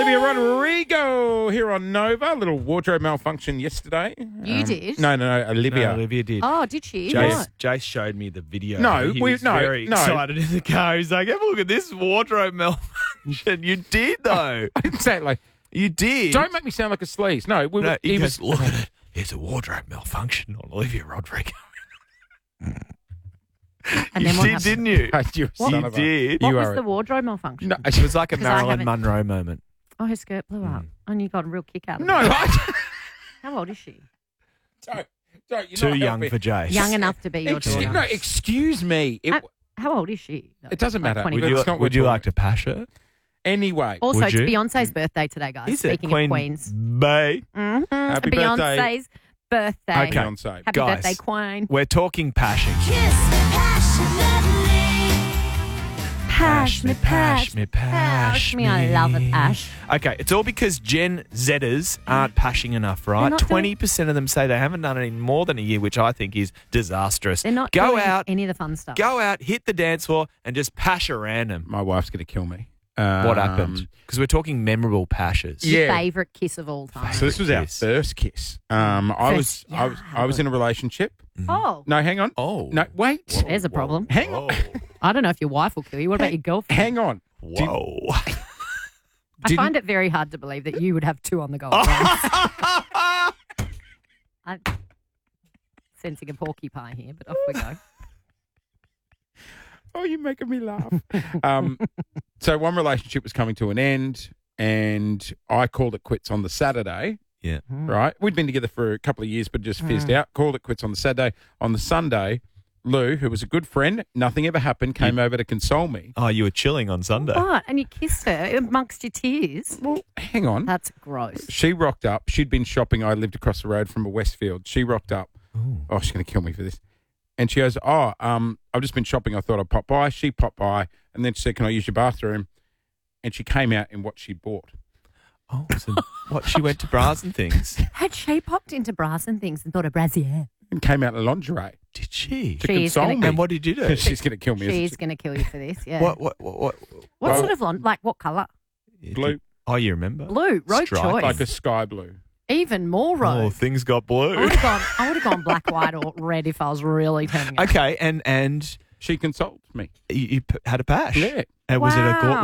Olivia Rodrigo here on Nova. A little wardrobe malfunction yesterday. You did? No, Olivia. No, Olivia did. Oh, did she? Jace showed me the video. No, he was very no. excited in the car. He's like, have a look at this wardrobe malfunction. You did, though. I didn't say it like, You did. don't make me sound like a sleaze. No, He goes, look at it. It's a wardrobe malfunction on Olivia Rodrigo. And You then what did, happened? didn't you? You're a son You of a- did. What You was are- the wardrobe malfunction? No, It was like a 'Cause I Marilyn haven't- Monroe moment. Oh, her skirt blew up. And you got a real kick out of no, it. How old is she? don't. You're Too not young helping. for Jace. Young enough to be your daughter. No, excuse me. How old is she? It doesn't Like matter. 20. Would you, It's not would you what we're like to pash her? Anyway. Also, Would it's you? Beyonce's birthday today, guys. Is it Speaking Queen of Queens. Bay? Mm-hmm. Happy Beyonce's birthday. Okay. Beyonce. Happy Guys. birthday, Queen. We're talking pashing. Pash me, pash me, pash me. I love it, Ash. Okay, it's all because Gen Zers aren't pashing enough, right? not doing- 20% of them say they haven't done it in more than a year, which I think is disastrous. They're not Go doing out, any of the fun stuff. go out, hit the dance floor, and just pash a random. My wife's going to kill me. What happened? Because we're talking memorable pashes. Yeah. Your favourite kiss of all time. So this was our Kiss. first kiss. I was in a relationship. Oh, No, hang on. Oh. No, wait. there's a problem. Hang on. I don't know if your wife will kill you. What about your girlfriend? Hang on. Whoa. I find it very hard to believe that you would have two on the go at once. I'm sensing a porcupine here, but off we go. Oh, you're making me laugh. So one relationship was coming to an end, and I called it quits on the Saturday. Yeah. Right? We'd been together for a couple of years, but just fizzed out. Called it quits on the Saturday. On the Sunday, Lou, who was a good friend, nothing ever happened, came over to console me. Oh, you were chilling on Sunday. What? And you kissed her amongst your tears? Well, hang on. That's gross. She rocked up. She'd been shopping. I lived across the road from a Westfield. She rocked up. Oh, she's going to kill me for this. And she goes, I've just been shopping. I thought I'd pop by. She popped by. And then she said, can I use your bathroom? And she came out in what she bought. Oh, so what? She went to bras and things. Had she popped into bras and things and thought of brassiere? And came out in lingerie Did she? to She's console gonna- me. And what did you do? She's going to kill me. isn't She's she? going to kill you for this, yeah. What? What sort of like what colour? Blue. Oh, you remember? Blue. Road Stripe. choice. Like a sky blue. Even more road. Oh, things got blue. I would have gone black, white, or red if I was really turning up. Okay, and She consoled me. you had a pash. Yeah. And was it a Wow.